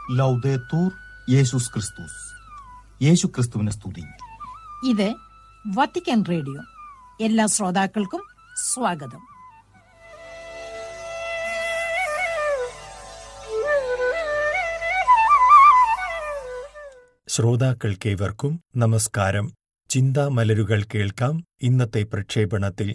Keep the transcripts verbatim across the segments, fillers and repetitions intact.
ലൗദേത്തൂർ യേശുസ് ക്രിസ്തുസ്. യേശു ക്രിസ്തുവിനെ സ്തുതി. ഇത് വത്തിക്കാൻ റേഡിയോ. എല്ലാ ശ്രോതാക്കൾക്കും സ്വാഗതം. ശ്രോതാക്കൾക്കേവർക്കും നമസ്കാരം. ചിന്താമലരുകൾ കേൾക്കാം. ഇന്നത്തെ പ്രക്ഷേപണത്തിൽ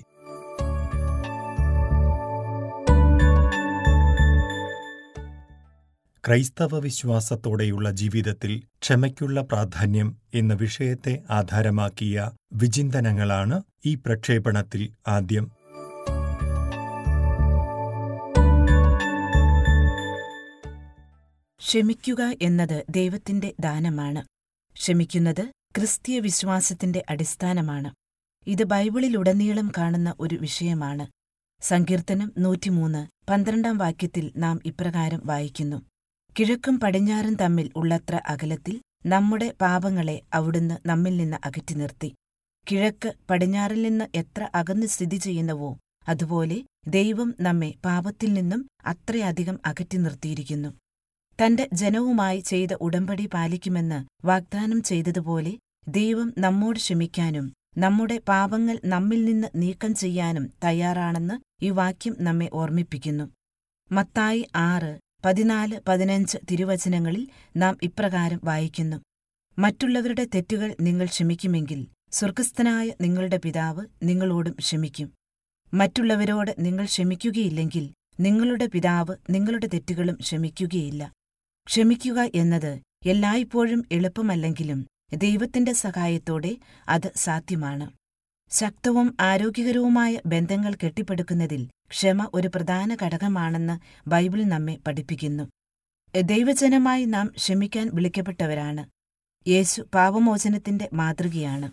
ക്രൈസ്തവ വിശ്വാസത്തോടെയുള്ള ജീവിതത്തിൽ ക്ഷമയ്ക്കുള്ള പ്രാധാന്യം എന്ന വിഷയത്തെ ആധാരമാക്കിയ വിചിന്തനങ്ങളാണ് ഈ പ്രക്ഷേപണത്തിൽ ആദ്യം. ക്ഷമിക്കുക എന്നത് ദൈവത്തിന്റെ ദാനമാണ്. ക്ഷമിക്കുന്നത് ക്രിസ്തീയ വിശ്വാസത്തിന്റെ അടിസ്ഥാനമാണ്. ഇത് ബൈബിളിലുടനീളം കാണുന്ന ഒരു വിഷയമാണ്. സങ്കീർത്തനം നൂറ്റിമൂന്ന് പന്ത്രണ്ടാം വാക്യത്തിൽ നാം ഇപ്രകാരം വായിക്കുന്നു: കിഴക്കും പടിഞ്ഞാറും തമ്മിൽ ഉള്ളത്ര അകലത്തിൽ നമ്മുടെ പാപങ്ങളെ അവിടുന്ന് നമ്മിൽ നിന്ന് അകറ്റി നിർത്തി. കിഴക്ക് പടിഞ്ഞാറിൽ നിന്ന് എത്ര അകന്നു സ്ഥിതി ചെയ്യുന്നുവോ അതുപോലെ ദൈവം നമ്മെ പാപത്തിൽ നിന്നും അത്രയധികം അകറ്റി നിർത്തിയിരിക്കുന്നു. തന്റെ ജനവുമായി ചെയ്ത ഉടമ്പടി പാലിക്കുമെന്ന് വാഗ്ദാനം ചെയ്തതുപോലെ ദൈവം നമ്മോട് ക്ഷമിക്കാനും നമ്മുടെ പാപങ്ങൾ നമ്മിൽ നിന്ന് നീക്കം ചെയ്യാനും തയ്യാറാണെന്ന് ഈ വാക്യം നമ്മെ ഓർമ്മിപ്പിക്കുന്നു. മത്തായി ആറ് പതിനാല് പതിനഞ്ച് തിരുവചനങ്ങളിൽ നാം ഇപ്രകാരം വായിക്കുന്നു: മറ്റുള്ളവരുടെ തെറ്റുകൾ നിങ്ങൾ ക്ഷമിക്കുമെങ്കിൽ സ്വർഗ്ഗസ്ഥനായ നിങ്ങളുടെ പിതാവ് നിങ്ങളോടും ക്ഷമിക്കും. മറ്റുള്ളവരോട് നിങ്ങൾ ക്ഷമിക്കുകയില്ലെങ്കിൽ നിങ്ങളുടെ പിതാവ് നിങ്ങളുടെ തെറ്റുകളും ക്ഷമിക്കുകയില്ല. ക്ഷമിക്കുക എന്നത് എല്ലായ്പ്പോഴും എളുപ്പമല്ലെങ്കിലും ദൈവത്തിന്റെ സഹായത്തോടെ അത് സാധ്യമാണ്. ശക്തവും ആരോഗ്യകരവുമായ ബന്ധങ്ങൾ കെട്ടിപ്പടുക്കുന്നതിൽ ക്ഷമ ഒരു പ്രധാന ഘടകമാണെന്ന് ബൈബിൾ നമ്മെ പഠിപ്പിക്കുന്നു. ദൈവജനമായി നാം ക്ഷമിക്കാൻ വിളിക്കപ്പെട്ടവരാണ്. യേശു പാപമോചനത്തിന്റെ മാതൃകയാണ്.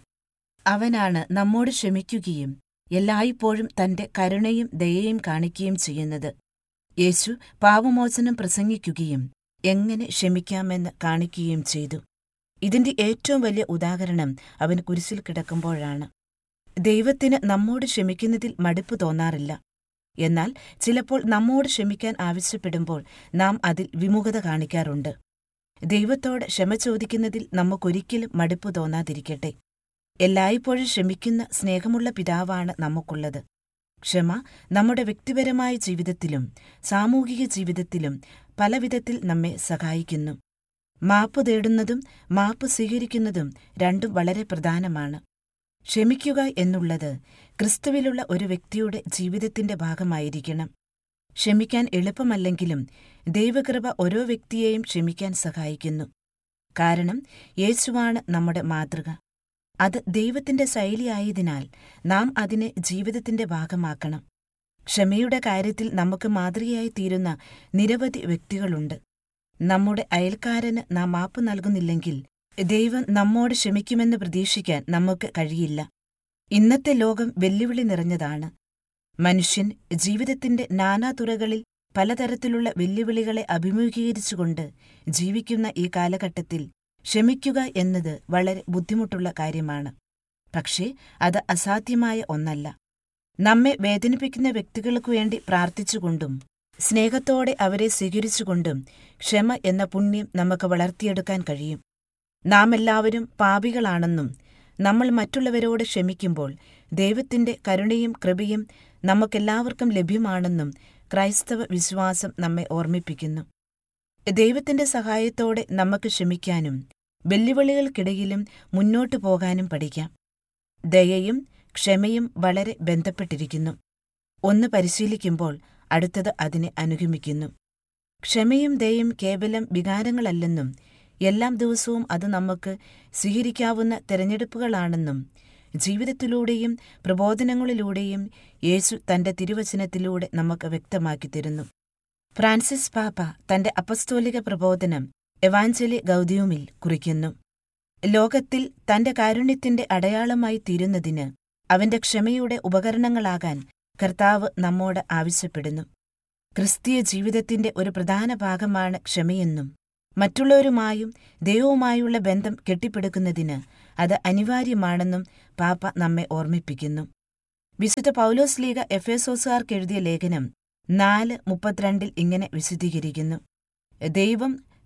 അവനാണ് നമ്മോട് ക്ഷമിക്കുകയും എല്ലായ്പ്പോഴും തന്റെ കരുണയും ദയയും കാണിക്കുകയും ചെയ്യുന്നത്. യേശു പാപമോചനം പ്രസംഗിക്കുകയും എങ്ങനെ ക്ഷമിക്കാമെന്ന് കാണിക്കുകയും ചെയ്തു. ഇതിന്റെ ഏറ്റവും വലിയ ഉദാഹരണം അവൻ കുരിശിൽ കിടക്കുമ്പോഴാണ്. ദൈവത്തിന് നമ്മോട് ക്ഷമിക്കുന്നതിൽ മടുപ്പ് തോന്നാറില്ല. എന്നാൽ ചിലപ്പോൾ നമ്മോട് ക്ഷമിക്കാൻ ആവശ്യപ്പെടുമ്പോൾ നാം അതിൽ വിമുഖത കാണിക്കാറുണ്ട്. ദൈവത്തോട് ക്ഷമ ചോദിക്കുന്നതിൽ നമുക്കൊരിക്കലും മടുപ്പ് തോന്നാതിരിക്കട്ടെ. എല്ലായ്പ്പോഴും ക്ഷമിക്കുന്ന സ്നേഹമുള്ള പിതാവാണ് നമുക്കുള്ളത്. ക്ഷമ നമ്മുടെ വ്യക്തിപരമായ ജീവിതത്തിലും സാമൂഹിക ജീവിതത്തിലും പലവിധത്തിൽ നമ്മെ സഹായിക്കുന്നു. മാപ്പ് തേടുന്നതും മാപ്പ് സ്വീകരിക്കുന്നതും രണ്ടും വളരെ പ്രധാനമാണ്. ക്ഷമിക്കുക എന്നുള്ളത് ക്രിസ്തുവിലുള്ള ഒരു വ്യക്തിയുടെ ജീവിതത്തിന്റെ ഭാഗമായിരിക്കണം. ക്ഷമിക്കാൻ എളുപ്പമല്ലെങ്കിലും ദൈവകൃപ ഓരോ വ്യക്തിയെയും ക്ഷമിക്കാൻ സഹായിക്കുന്നു. കാരണം യേശുവാണ് നമ്മുടെ മാതൃക. അത് ദൈവത്തിന്റെ ശൈലിയായതിനാൽ നാം അതിനെ ജീവിതത്തിന്റെ ഭാഗമാക്കണം. ക്ഷമയുടെ കാര്യത്തിൽ നമുക്ക് മാതൃകയായി തീരുന്ന നിരവധി വ്യക്തികളുണ്ട്. നമ്മുടെ അയൽക്കാരന് നാം മാപ്പ് നൽകുന്നില്ലെങ്കിൽ ദൈവം നമ്മോട് ക്ഷമിക്കുമെന്ന് പ്രതീക്ഷിക്കാൻ നമുക്ക് കഴിയില്ല. ഇന്നത്തെ ലോകം വെല്ലുവിളി നിറഞ്ഞതാണ്. മനുഷ്യൻ ജീവിതത്തിന്റെ നാനാതുറകളിൽ പലതരത്തിലുള്ള വെല്ലുവിളികളെ അഭിമുഖീകരിച്ചുകൊണ്ട് ജീവിക്കുന്ന ഈ കാലഘട്ടത്തിൽ ക്ഷമിക്കുക എന്നത് വളരെ ബുദ്ധിമുട്ടുള്ള കാര്യമാണ്. പക്ഷേ അത് അസാധ്യമായ ഒന്നല്ല. നമ്മെ വേദനിപ്പിക്കുന്ന വ്യക്തികൾക്കു വേണ്ടി പ്രാർത്ഥിച്ചുകൊണ്ടും സ്നേഹത്തോടെ അവരെ സ്വീകരിച്ചുകൊണ്ടും ക്ഷമ എന്ന പുണ്യം നമുക്ക് വളർത്തിയെടുക്കാൻ കഴിയും. നാം എല്ലാവരും പാപികളാണെന്നും നമ്മൾ മറ്റുള്ളവരോട് ക്ഷമിക്കുമ്പോൾ ദൈവത്തിന്റെ കരുണയും കൃപയും നമുക്കെല്ലാവർക്കും ലഭ്യമാണെന്നും ക്രൈസ്തവ വിശ്വാസം നമ്മെ ഓർമ്മിപ്പിക്കുന്നു. ദൈവത്തിന്റെ സഹായത്തോടെ നമുക്ക് ക്ഷമിക്കാനും വെല്ലുവിളികൾക്കിടയിലും മുന്നോട്ടു പോകാനും പഠിക്കാം. ദയയും ക്ഷമയും വളരെ ബന്ധപ്പെട്ടിരിക്കുന്നു. ഒന്ന് പരിശീലിക്കുമ്പോൾ അടുത്തത് അതിനെ അനുഗമിക്കുന്നു. ക്ഷമയും ദയയും കേവലം വികാരങ്ങളല്ലെന്നും എല്ലാം ദിവസവും അത് നമുക്ക് സ്വീകരിക്കാവുന്ന തിരഞ്ഞെടുപ്പുകളാണെന്നും ജീവിതത്തിലൂടെയും പ്രബോധനങ്ങളിലൂടെയും യേശു തന്റെ തിരുവചനത്തിലൂടെ നമുക്ക് വ്യക്തമാക്കിത്തരുന്നു. ഫ്രാൻസിസ് പാപ്പ തന്റെ അപ്പസ്തോലിക പ്രബോധനം എവാഞ്ചലി ഗൗദിയുമിൽ കുറിക്കുന്നു. ലോകത്തിൽ തന്റെ കാരുണ്യത്തിന്റെ അടയാളമായി തീരുന്നതിന് അവന്റെ ക്ഷമയുടെ ഉപകരണങ്ങളാകാൻ കർത്താവ് നമ്മോട് ആവശ്യപ്പെടുന്നു. ക്രിസ്തീയ ജീവിതത്തിന്റെ ഒരു പ്രധാന ഭാഗമാണ് ക്ഷമയെന്നും മറ്റുള്ളവരുമായും ദൈവവുമായുള്ള ബന്ധം കെട്ടിപ്പടുക്കുന്നതിന് അത് അനിവാര്യമാണെന്നും പാപ്പ നമ്മെ ഓർമ്മിപ്പിക്കുന്നു. വിശുദ്ധ പൗലോസ്ലീഗ എഫേസോസുകാർക്കെഴുതിയ ലേഖനം നാല് മുപ്പത്തിരണ്ടിൽ ഇങ്ങനെ വിശദീകരിക്കുന്നു: ദൈവം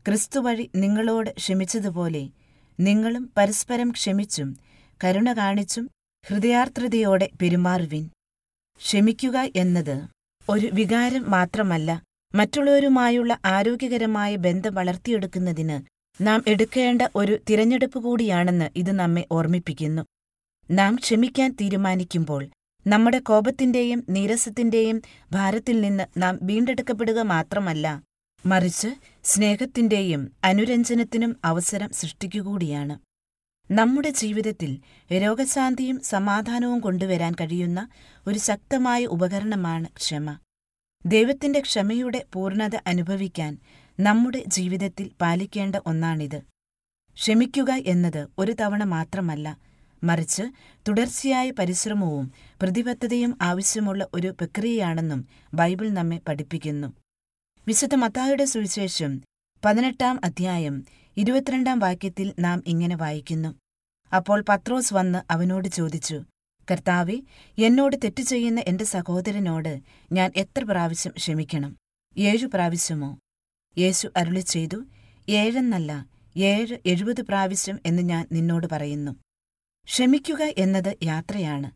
ക്രിസ്തു വഴി നിങ്ങളോട് ക്ഷമിച്ചതുപോലെ നിങ്ങളും പരസ്പരം ക്ഷമിച്ചും കരുണ കാണിച്ചും ഹൃദയാർദ്രതയോടെ പെരുമാറുവിൻ. ക്ഷമിക്കുക എന്നത് ഒരു വികാരം മാത്രമല്ല, മറ്റുള്ളവരുമായുള്ള ആരോഗ്യകരമായ ബന്ധം വളർത്തിയെടുക്കുന്നതിന് നാം എടുക്കേണ്ട ഒരു തിരഞ്ഞെടുപ്പ് കൂടിയാണെന്ന് ഇത് നമ്മെ ഓർമ്മിപ്പിക്കുന്നു. നാം ക്ഷമിക്കാൻ തീരുമാനിക്കുമ്പോൾ നമ്മുടെ കോപത്തിന്റെയും നീരസത്തിന്റെയും ഭാരത്തിൽ നിന്ന് നാം വീണ്ടെടുക്കപ്പെടുക മാത്രമല്ല, മറിച്ച് സ്നേഹത്തിന്റെയും അനുരഞ്ജനത്തിനും അവസരം സൃഷ്ടിക്കുകകൂടിയാണ്. നമ്മുടെ ജീവിതത്തിൽ രോഗശാന്തിയും സമാധാനവും കൊണ്ടുവരാൻ കഴിയുന്ന ഒരു ശക്തമായ ഉപകരണമാണ് ക്ഷമ. ദൈവത്തിന്റെ ക്ഷമയുടെ പൂർണ്ണത അനുഭവിക്കാൻ നമ്മുടെ ജീവിതത്തിൽ പാലിക്കേണ്ട ഒന്നാണിത്. ക്ഷമിക്കുക എന്നത് ഒരു തവണ മാത്രമല്ല, മറിച്ച് തുടർച്ചയായ പരിശ്രമവും പ്രതിബദ്ധതയും ആവശ്യമുള്ള ഒരു പ്രക്രിയയാണെന്നും ബൈബിൾ നമ്മെ പഠിപ്പിക്കുന്നു. വിശുദ്ധ മത്തായിയുടെ സുവിശേഷം പതിനെട്ടാം അധ്യായം ഇരുപത്തിരണ്ടാം വാക്യത്തിൽ നാം ഇങ്ങനെ വായിക്കുന്നു: അപ്പോൾ പത്രോസ് വന്ന് അവനോട് ചോദിച്ചു, കർത്താവേ, എന്നോട് തെറ്റു ചെയ്യുന്ന എന്റെ സഹോദരനോട് ഞാൻ എത്ര പ്രാവശ്യം ക്ഷമിക്കണം? ഏഴു പ്രാവശ്യമോ? യേശു അരുളിച്ചെയ്തു, ഏഴെന്നല്ല, ഏഴ് എഴുപത് പ്രാവശ്യം എന്ന് ഞാൻ നിന്നോട് പറയുന്നു. ക്ഷമിക്കുക എന്നത് യാത്രയാണ്.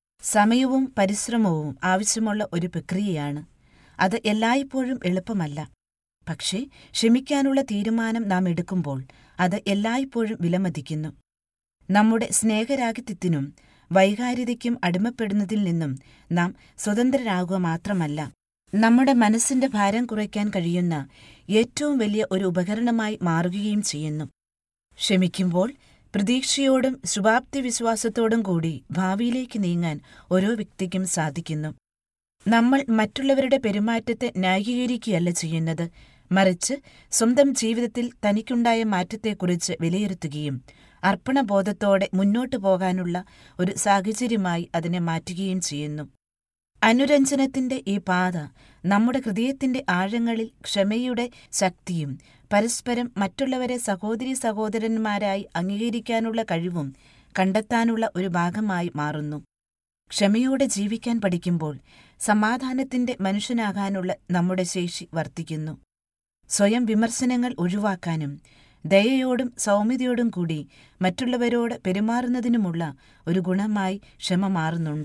സമയവും പരിശ്രമവും ആവശ്യമുള്ള ഒരു പ്രക്രിയയാണ്. അത് എല്ലായ്പ്പോഴും എളുപ്പമല്ല. പക്ഷേ ക്ഷമിക്കാനുള്ള തീരുമാനം നാം എടുക്കുമ്പോൾ അത് എല്ലായ്പ്പോഴും വിലമതിക്കുന്നു. നമ്മുടെ സ്നേഹരാഹിത്യത്തിനും വൈകാരികതയ്ക്കും അടിമപ്പെടുന്നതിൽ നിന്നും നാം സ്വതന്ത്രരാകുക മാത്രമല്ല, നമ്മുടെ മനസ്സിന്റെ ഭാരം കുറയ്ക്കാൻ കഴിയുന്ന ഏറ്റവും വലിയ ഒരു ഉപകരണമായി മാറുകയും ചെയ്യുന്നു. ക്ഷമിക്കുമ്പോൾ പ്രതീക്ഷയോടും ശുഭാപ്തി വിശ്വാസത്തോടും കൂടി ഭാവിയിലേക്ക് നീങ്ങാൻ ഓരോ വ്യക്തിക്കും സാധിക്കുന്നു. നമ്മൾ മറ്റുള്ളവരുടെ പെരുമാറ്റത്തെ ന്യായീകരിക്കുകയല്ല ചെയ്യുന്നത്, മറിച്ച് സ്വന്തം ജീവിതത്തിൽ തനിക്കുണ്ടായ മാറ്റത്തെക്കുറിച്ച് വിലയിരുത്തുകയും അർപ്പണബോധത്തോടെ മുന്നോട്ടു പോകാനുള്ള ഒരു സാഹചര്യമായി അതിനെ മാറ്റുകയും ചെയ്യുന്നു. അനുരഞ്ജനത്തിന്റെ ഈ പാത നമ്മുടെ ഹൃദയത്തിന്റെ ആഴങ്ങളിൽ ക്ഷമയുടെ ശക്തിയും പരസ്പരം മറ്റുള്ളവരെ സഹോദരീ സഹോദരന്മാരായി അംഗീകരിക്കാനുള്ള കഴിവും കണ്ടെത്താനുള്ള ഒരു ഭാഗമായി മാറുന്നു. ക്ഷമയോടെ ജീവിക്കാൻ പഠിക്കുമ്പോൾ സമാധാനത്തിന്റെ മനുഷ്യനാകാനുള്ള നമ്മുടെ ശേഷി വർദ്ധിക്കുന്നു. സ്വയം വിമർശനങ്ങൾ ഒഴിവാക്കാനും ദയയോടും സൗമ്യതയോടും കൂടി മറ്റുള്ളവരോട് പെരുമാറുന്നതിനുമുള്ള ഒരു ഗുണമായി ക്ഷമ മാറുന്നുണ്ട്.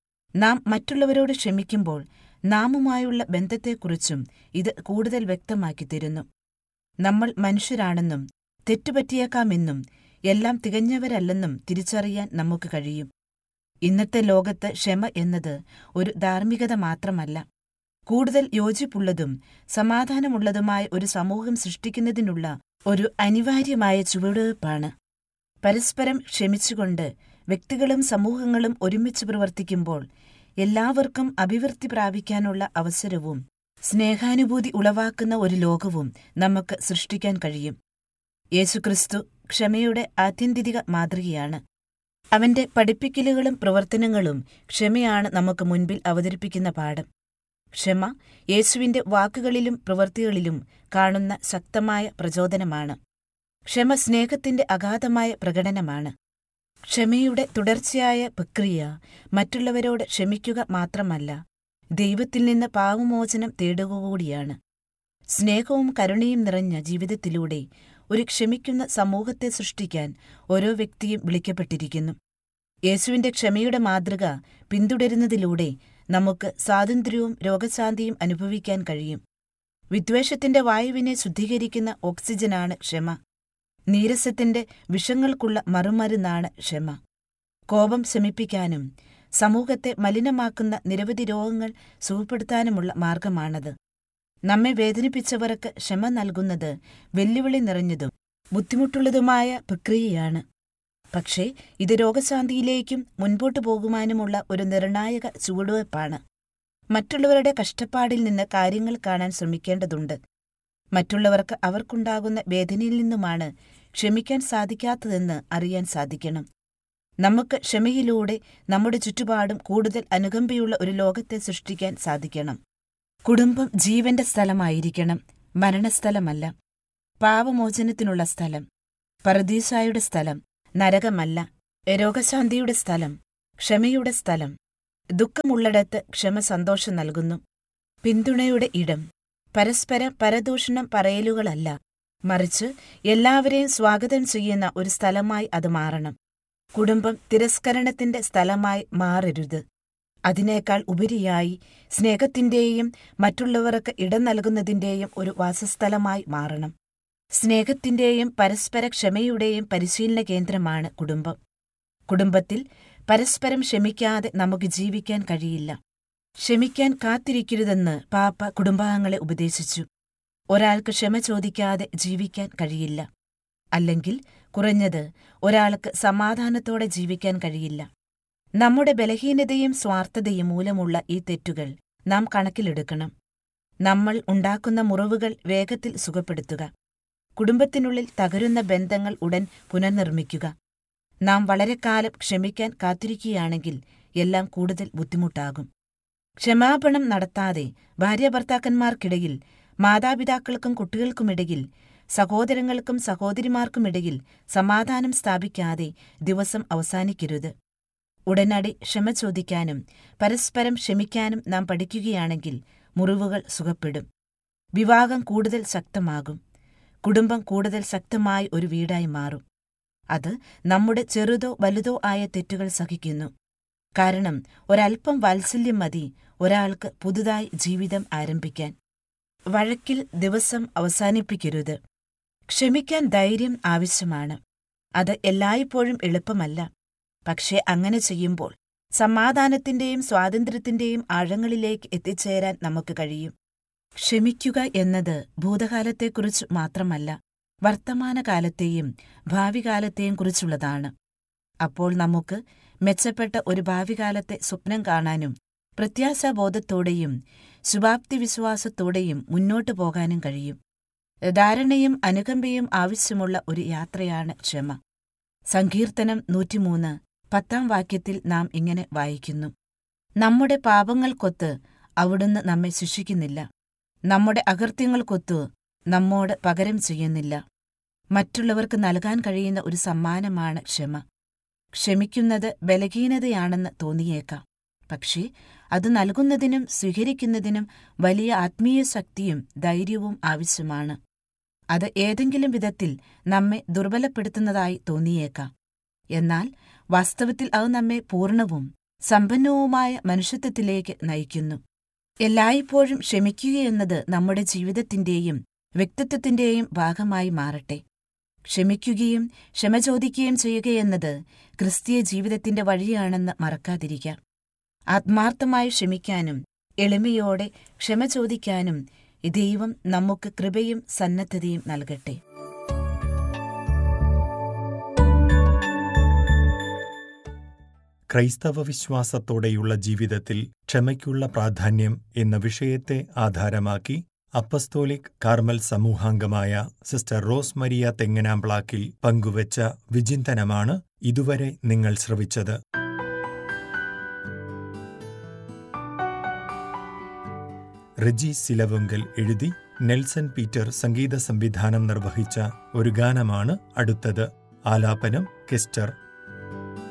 നാം മറ്റുള്ളവരോട് ക്ഷമിക്കുമ്പോൾ നാമുമായുള്ള ബന്ധത്തെക്കുറിച്ചും ഇത് കൂടുതൽ വ്യക്തമാക്കി തരുന്നു. നമ്മൾ മനുഷ്യരാണെന്നും തെറ്റുപറ്റിയേക്കാമെന്നും എല്ലാം തികഞ്ഞവരല്ലെന്നും തിരിച്ചറിയാൻ നമുക്ക് കഴിയും. ഇന്നത്തെ ലോകത്ത് ക്ഷമ എന്നത് ഒരു ധാർമ്മികത മാത്രമല്ല, കൂടുതൽ യോജിപ്പുള്ളതും സമാധാനമുള്ളതുമായ ഒരു സമൂഹം സൃഷ്ടിക്കുന്നതിനുള്ള ഒരു അനിവാര്യമായ ചുവടുവയ്പ്പാണ്. പരസ്പരം ക്ഷമിച്ചുകൊണ്ട് വ്യക്തികളും സമൂഹങ്ങളും ഒരുമിച്ച് പ്രവർത്തിക്കുമ്പോൾ എല്ലാവർക്കും അഭിവൃദ്ധി പ്രാപിക്കാനുള്ള അവസരവും സ്നേഹാനുഭൂതി ഉളവാക്കുന്ന ഒരു ലോകവും നമുക്ക് സൃഷ്ടിക്കാൻ കഴിയും. യേശുക്രിസ്തു ക്ഷമയുടെ ആത്യന്തിക മാതൃകയാണ്. അവന്റെ പഠിപ്പിക്കലുകളും പ്രവർത്തനങ്ങളും ക്ഷമയാണ് നമുക്ക് മുൻപിൽ അവതരിപ്പിക്കുന്ന പാഠം. ക്ഷമ യേശുവിന്റെ വാക്കുകളിലും പ്രവൃത്തികളിലും കാണുന്ന ശക്തമായ പ്രചോദനമാണ്. ക്ഷമ സ്നേഹത്തിന്റെ അഗാധമായ പ്രകടനമാണ്. ക്ഷമയുടെ തുടർച്ചയായ പ്രക്രിയ മറ്റുള്ളവരോട് ക്ഷമിക്കുക മാത്രമല്ല, ദൈവത്തിൽ നിന്ന് പാപമോചനം തേടുക കൂടിയാണ്. സ്നേഹവും കരുണയും നിറഞ്ഞ ജീവിതത്തിലൂടെ ഒരു ക്ഷമിക്കുന്ന സമൂഹത്തെ സൃഷ്ടിക്കാൻ ഓരോ വ്യക്തിയും വിളിക്കപ്പെട്ടിരിക്കുന്നു. യേശുവിന്റെ ക്ഷമയുടെ മാതൃക പിന്തുടരുന്നതിലൂടെ നമുക്ക് സ്വാതന്ത്ര്യവും രോഗശാന്തിയും അനുഭവിക്കാൻ കഴിയും. വിദ്വേഷത്തിന്റെ വായുവിനെ ശുദ്ധീകരിക്കുന്ന ഓക്സിജനാണ് ക്ഷമ. നീരസത്തിന്റെ വിഷങ്ങൾക്കുള്ള മറുമരുന്നാണ് ക്ഷമ. കോപം ശമിപ്പിക്കാനും സമൂഹത്തെ മലിനമാക്കുന്ന നിരവധി രോഗങ്ങൾ സുഖപ്പെടുത്താനുമുള്ള മാർഗമാണത്. നമ്മെ വേദനിപ്പിച്ചവർക്ക് ക്ഷമ നൽകുന്നത് വെല്ലുവിളി നിറഞ്ഞതും ബുദ്ധിമുട്ടുള്ളതുമായ പ്രക്രിയയാണ്. പക്ഷേ ഇത് രോഗശാന്തിയിലേക്കും മുൻപോട്ടു പോകുവാനുമുള്ള ഒരു നിർണായക ചുവടുവയ്പ്പാണ്. മറ്റുള്ളവരുടെ കഷ്ടപ്പാടിൽ നിന്ന് കാര്യങ്ങൾ കാണാൻ ശ്രമിക്കേണ്ടതുണ്ട്. മറ്റുള്ളവർക്ക് അവർക്കുണ്ടാകുന്ന വേദനയിൽ നിന്നുമാണ് ക്ഷമിക്കാൻ സാധിക്കാത്തതെന്ന് അറിയാൻ സാധിക്കണം. നമുക്ക് ക്ഷമയിലൂടെ നമ്മുടെ ചുറ്റുപാടും കൂടുതൽ അനുകമ്പയുള്ള ഒരു ലോകത്തെ സൃഷ്ടിക്കാൻ സാധിക്കണം. കുടുംബം ജീവന്റെ സ്ഥലമായിരിക്കണം, മരണസ്ഥലമല്ല. പാപമോചനത്തിനുള്ള സ്ഥലം, പറുദീസായുടെ സ്ഥലം, നരകമല്ല. രോഗശാന്തിയുടെ സ്ഥലം, ക്ഷമയുടെ സ്ഥലം. ദുഃഖമുള്ളിടത്ത് ക്ഷമ സന്തോഷം നൽകുന്നു. പിന്തുണയുടെ ഇടം, പരസ്പരം പരദൂഷണം പറയലുകളല്ല, മറിച്ച് എല്ലാവരെയും സ്വാഗതം ചെയ്യുന്ന ഒരു സ്ഥലമായി അത് മാറണം. കുടുംബം തിരസ്കരണത്തിന്റെ സ്ഥലമായി മാറരുത്. അതിനേക്കാൾ ഉപരിയായി സ്നേഹത്തിന്റെയും മറ്റുള്ളവർക്ക് ഇടം നൽകുന്നതിന്റെയും ഒരു വാസസ്ഥലമായി മാറണം. സ്നേഹത്തിന്റെയും പരസ്പര ക്ഷമയുടെയും പരിശീലന കേന്ദ്രമാണ് കുടുംബം. കുടുംബത്തിൽ പരസ്പരം ക്ഷമിക്കാതെ നമുക്ക് ജീവിക്കാൻ കഴിയില്ല. ക്ഷമിക്കാൻ കാത്തിരിക്കരുതെന്ന് പാപ്പ കുടുംബാംഗങ്ങളെ ഉപദേശിച്ചു. ഒരാൾക്ക് ക്ഷമ ചോദിക്കാതെ ജീവിക്കാൻ കഴിയില്ല. അല്ലെങ്കിൽ കുറഞ്ഞത് ഒരാൾക്ക് സമാധാനത്തോടെ ജീവിക്കാൻ കഴിയില്ല. നമ്മുടെ ബലഹീനതയും സ്വാർത്ഥതയും മൂലമുള്ള ഈ തെറ്റുകൾ നാം കണക്കിലെടുക്കണം. നമ്മൾ ഉണ്ടാക്കുന്ന മുറിവുകൾ വേഗത്തിൽ സുഖപ്പെടുത്തുക. കുടുംബത്തിനുള്ളിൽ തകരുന്ന ബന്ധങ്ങൾ ഉടൻ പുനർനിർമ്മിക്കുക. നാം വളരെക്കാലം ക്ഷമിക്കാൻ കാത്തിരിക്കുകയാണെങ്കിൽ എല്ലാം കൂടുതൽ ബുദ്ധിമുട്ടാകും. ക്ഷമാപണം നടത്താതെ ഭാര്യാഭർത്താക്കന്മാർക്കിടയിൽ, മാതാപിതാക്കൾക്കും കുട്ടികൾക്കുമിടയിൽ, സഹോദരങ്ങൾക്കും സഹോദരിമാർക്കുമിടയിൽ സമാധാനം സ്ഥാപിക്കാതെ ദിവസം അവസാനിക്കരുത്. ഉടനടി ക്ഷമ ചോദിക്കാനും പരസ്പരം ക്ഷമിക്കാനും നാം പഠിക്കുകയാണെങ്കിൽ മുറിവുകൾ സുഖപ്പെടും. വിവാഹം കൂടുതൽ ശക്തമാകും. കുടുംബം കൂടുതൽ ശക്തമായ ഒരു വീടായി മാറും. അത് നമ്മുടെ ചെറുതോ വലുതോ ആയ തെറ്റുകൾ സഹിക്കുന്നു. കാരണം ഒരൽപ്പം വാത്സല്യം മതി ഒരാൾക്ക് പുതുതായി ജീവിതം ആരംഭിക്കാൻ. വഴക്കിൽ ദിവസം അവസാനിപ്പിക്കരുത്. ക്ഷമിക്കാൻ ധൈര്യം ആവശ്യമാണ്. അത് എല്ലായ്പ്പോഴും എളുപ്പമല്ല. പക്ഷേ അങ്ങനെ ചെയ്യുമ്പോൾ സമാധാനത്തിന്റെയും സ്വാതന്ത്ര്യത്തിന്റെയും ആഴങ്ങളിലേക്ക് എത്തിച്ചേരാൻ നമുക്ക് കഴിയും. ക്ഷമിക്കുക എന്നത് ഭൂതകാലത്തെക്കുറിച്ച് മാത്രമല്ല, വർത്തമാനകാലത്തെയും ഭാവികാലത്തെയും കുറിച്ചുള്ളതാണ്. അപ്പോൾ നമുക്ക് മെച്ചപ്പെട്ട ഒരു ഭാവികാലത്തെ സ്വപ്നം കാണാനും പ്രത്യാശാബോധത്തോടെയും ശുഭാപ്തിവിശ്വാസത്തോടെയും മുന്നോട്ടു പോകാനും കഴിയും. ധാരണയും അനുകമ്പയും ആവശ്യമുള്ള ഒരു യാത്രയാണ് ക്ഷമ. സങ്കീർത്തനം നൂറ്റിമൂന്ന് പത്താം വാക്യത്തിൽ നാം ഇങ്ങനെ വായിക്കുന്നു: നമ്മുടെ പാപങ്ങൾക്കൊത്ത് അവിടുന്ന് നമ്മെ ശിക്ഷിക്കുന്നില്ല, നമ്മുടെ അകൃത്യങ്ങൾക്കൊത്തു നമ്മോട് പകരം ചെയ്യുന്നില്ല. മറ്റുള്ളവർക്ക് നൽകാൻ കഴിയുന്ന ഒരു സമ്മാനമാണ് ക്ഷമ. ക്ഷമിക്കുന്നത് ബലഹീനതയാണെന്ന് തോന്നിയേക്കാം. പക്ഷേ അത് നൽകുന്നതിനും സ്വീകരിക്കുന്നതിനും വലിയ ആത്മീയ ശക്തിയും ധൈര്യവും ആവശ്യമാണ്. അത് ഏതെങ്കിലും വിധത്തിൽ നമ്മെ ദുർബലപ്പെടുത്തുന്നതായി തോന്നിയേക്കാം. എന്നാൽ വാസ്തവത്തിൽ അത് നമ്മെ പൂർണ്ണവും സമ്പന്നവുമായ മനുഷ്യത്വത്തിലേക്ക് നയിക്കുന്നു. എല്ലായ്പ്പോഴും ക്ഷമിക്കുകയെന്നത് നമ്മുടെ ജീവിതത്തിന്റെയും വ്യക്തിത്വത്തിന്റെയും ഭാഗമായി മാറട്ടെ. ക്ഷമിക്കുകയും ക്ഷമ ചോദിക്കുകയും ചെയ്യുകയെന്നത് ക്രിസ്തീയ ജീവിതത്തിന്റെ വഴിയാണെന്ന് മറക്കാതിരിക്കാം. ആത്മാർത്ഥമായി ക്ഷമിക്കാനും എളിമയോടെ ക്ഷമ ചോദിക്കാനും ദൈവം നമുക്ക് കൃപയും സന്നദ്ധതയും നൽകട്ടെ. ക്രൈസ്തവ വിശ്വാസത്തോടെയുള്ള ജീവിതത്തിൽ ക്ഷമയ്ക്കുള്ള പ്രാധാന്യം എന്ന വിഷയത്തെ ആധാരമാക്കി apostolic Carmel സമൂഹാംഗമായ sister rose Maria തെങ്ങനാംപ്ലാക്കിൽ പങ്കുവച്ച വിചിന്തനമാണ് ഇതുവരെ നിങ്ങൾ ശ്രവിച്ചത്. റെജി സിലവുങ്കൽ എഴുതി നെൽസൺ പീറ്റർ സംഗീത സംവിധാനം നിർവഹിച്ച ഒരു ഗാനമാണ് അടുത്തത്. ആലാപനം കെസ്റ്റർ.